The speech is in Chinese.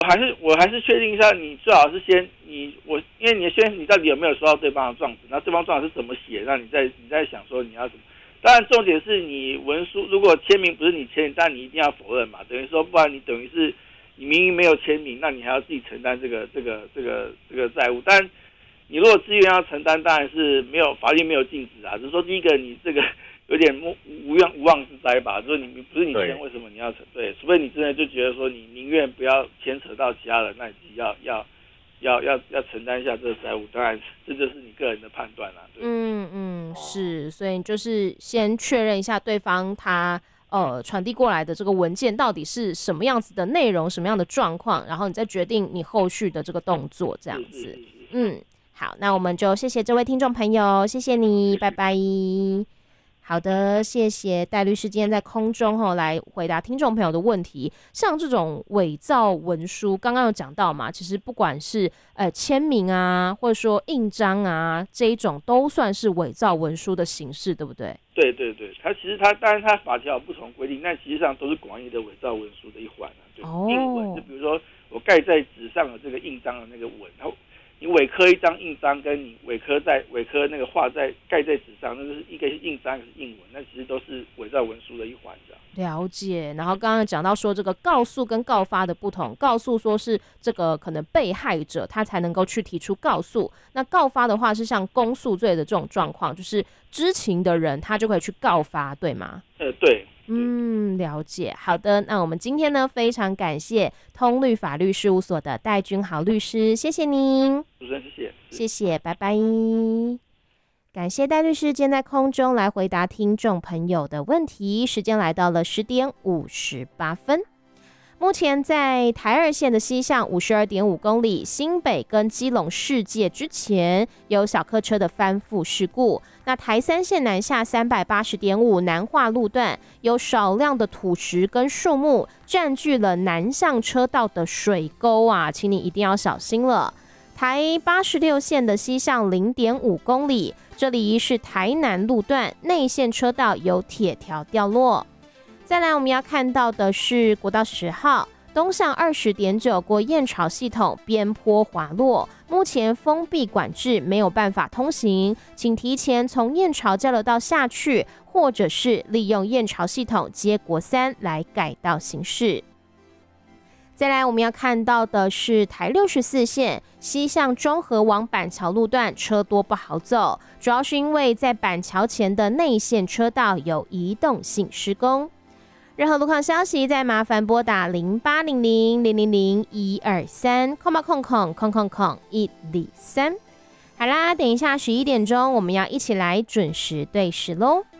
我还是确定一下，你最好是先因为你到底有没有收到对方的状纸，那对方状纸是怎么写，那你再想说你要怎么。当然，重点是你文书如果签名不是你签，但你一定要否认嘛，等于说不然你等于是你明明没有签名，那你还要自己承担这个债务。但你如果自愿要承担，当然是法律没有禁止啊，只是说第一个你这个有点无妄之灾吧，就是你不是你签，为什么你要承？对，除非你真的就觉得说你宁愿不要牵扯到其他人，那你自己要承担一下这个债务，当然这就是你个人的判断啦。对， 是，所以就是先确认一下对方他传递过来的这个文件到底是什么样子的内容，什么样的状况，然后你再决定你后续的这个动作，这样子。好，那我们就谢谢这位听众朋友，谢谢你，拜拜。好的，谢谢戴律师今天在空中来回答听众朋友的问题。像这种伪造文书，刚刚有讲到嘛，其实不管是签名啊，或者说印章啊，这一种都算是伪造文书的形式，对不对？ 对，它当然它法条有不同规定，但实际上都是广义的伪造文书的一环啊。对，印文就比如说我盖在纸上的这个印章的那个文，然后你伪刻一张印章，跟你伪刻那个画盖在纸上，那就是一个是印章，一个是印文，那其实都是伪造文书的一环的。 了解。然后刚刚讲到说这个告诉跟告发的不同，告诉说是这个可能被害者他才能够去提出告诉，那告发的话是像公诉罪的这种状况，就是知情的人他就可以去告发，对吗？ 对。 了解。好的，那我们今天呢非常感谢通律法律事务所的戴君豪律师，谢谢您。 主持人谢谢，拜拜。感谢戴律师今天在空中来回答听众朋友的问题，时间来到了10:58。目前在台二线的西向52.5公里，新北跟基隆市界之前有小客车的翻覆事故。那台三线南下380.5南化路段有少量的土石跟树木占据了南向车道的水沟啊，请你一定要小心了。台86线的西向0.5公里，这里是台南路段内线车道有铁条掉落。再来我们要看到的是国道10号东向20.9过燕巢系统边坡滑落，目前封闭管制，没有办法通行，请提前从燕巢交流道下去，或者是利用燕巢系统接国3来改道行驶。再来我们要看到的是台64线西向中和往板桥路段车多不好走，主要是因为在板桥前的内线车道有移动性施工。任何路况消息再麻烦拨打0800000123123。好啦，等一下11点钟我们要一起来准时对时咯。